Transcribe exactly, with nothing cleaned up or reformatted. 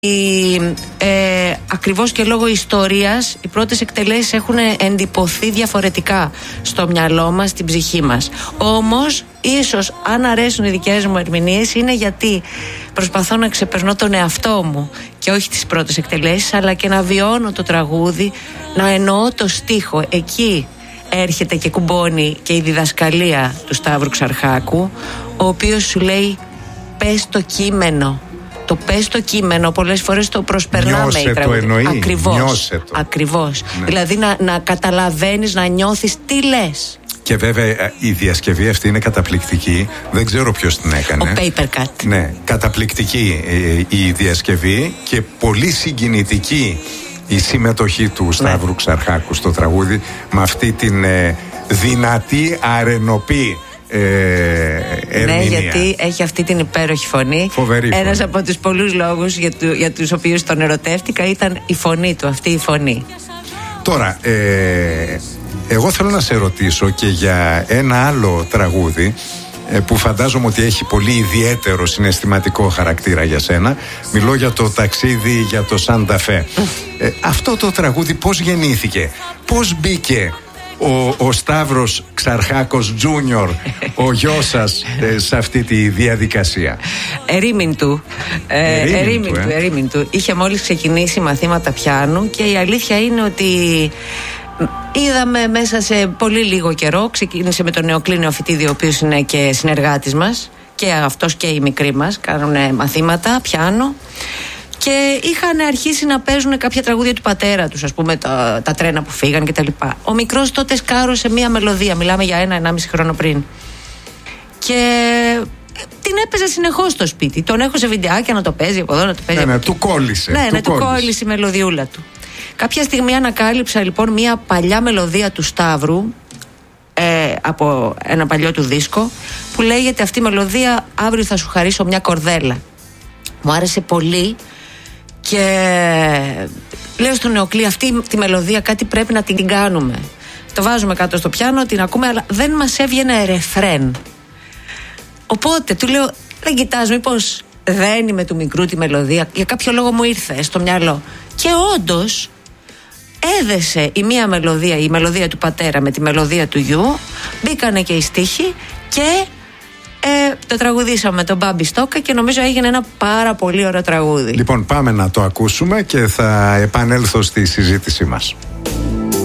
Ε, ακριβώς και λόγω ιστορίας οι πρώτες εκτελέσεις έχουν εντυπωθεί διαφορετικά στο μυαλό μας, στην ψυχή μας. Όμως ίσως αν αρέσουν οι δικές μου ερμηνείες είναι γιατί προσπαθώ να ξεπερνώ τον εαυτό μου και όχι τις πρώτες εκτελέσεις, αλλά και να βιώνω το τραγούδι, να εννοώ το στίχο. Εκεί έρχεται και κουμπώνει και η διδασκαλία του Σταύρου Ξαρχάκου, ο οποίος σου λέει πες το κείμενο. Το πες το κείμενο, πολλές φορές το προσπερνάμε. Νιώσε το εννοεί. Ακριβώς. Νιώσε το. Ακριβώς. Ναι. Δηλαδή να, να καταλαβαίνεις, να νιώθεις τι λες. Και βέβαια η διασκευή αυτή είναι καταπληκτική. Δεν ξέρω ποιος την έκανε. Ο Paper Cut. Ναι, καταπληκτική η διασκευή και πολύ συγκινητική η συμμετοχή του Σταύρου ναι. Ξαρχάκου στο τραγούδι, με αυτή την ε, δυνατή αρενοπή Ε, ναι, γιατί έχει αυτή την υπέροχη φωνή. Φοβερή φωνή. Ένας από τους πολλούς λόγους για, του, για τους οποίους τον ερωτεύτηκα ήταν η φωνή του, αυτή η φωνή. Τώρα, ε, εγώ θέλω να σε ρωτήσω και για ένα άλλο τραγούδι ε, που φαντάζομαι ότι έχει πολύ ιδιαίτερο συναισθηματικό χαρακτήρα για σένα. Μιλώ για το ταξίδι για το Σάντα Φε. ε, Αυτό το τραγούδι πώς γεννήθηκε, πώς μπήκε Ο, ο Σταύρος Ξαρχάκος Τζούνιορ, ο γιος σας, ε, σε αυτή τη διαδικασία? Ερήμην του. Ε, ερήμην του, ε. ερήμην του. Είχε μόλις ξεκινήσει μαθήματα πιάνου και η αλήθεια είναι ότι είδαμε μέσα σε πολύ λίγο καιρό, ξεκίνησε με τον Νεοκλήνιο Φοιτίδη, ο οποίος είναι και συνεργάτης μας, και αυτός και οι μικροί μας κάνουν μαθήματα πιάνου. Και είχαν αρχίσει να παίζουν κάποια τραγούδια του πατέρα τους, ας πούμε, τα, τα τρένα που φύγαν κτλ. Ο μικρός τότε σκάρωσε μία μελωδία, μιλάμε για ένα, ενάμιση χρόνο πριν. Και την έπαιζε συνεχώς στο σπίτι. Τον έχω σε βιντεάκια να το παίζει από εδώ, να το παίζει. Ναι, από ναι, εκεί. του κόλλησε. Ναι, του ναι, κόλλησε. του κόλλησε η μελωδιούλα του. Κάποια στιγμή ανακάλυψα λοιπόν μία παλιά μελωδία του Σταύρου, ε, από ένα παλιό του δίσκο, που λέγεται αυτή η μελωδία «Αύριο θα σου χαρίσω μια κορδέλα». Μου άρεσε πολύ. Και λέω στον Νεοκλή, αυτή τη μελωδία κάτι πρέπει να την κάνουμε. Το βάζουμε κάτω στο πιάνο, την ακούμε, αλλά δεν μας έβγαινε ρεφρέν. Οπότε του λέω, δεν κοιτάς μήπως δένει με του μικρού τη μελωδία? Για κάποιο λόγο μου ήρθε στο μυαλό. Και όντως έδεσε η μία μελωδία, η μελωδία του πατέρα με τη μελωδία του γιου. Μπήκανε και οι στίχοι και Ε, το τραγουδήσαμε με τον Μπάμπη Στόκα και νομίζω έγινε ένα πάρα πολύ ωραίο τραγούδι. Λοιπόν, πάμε να το ακούσουμε και θα επανέλθω στη συζήτησή μας.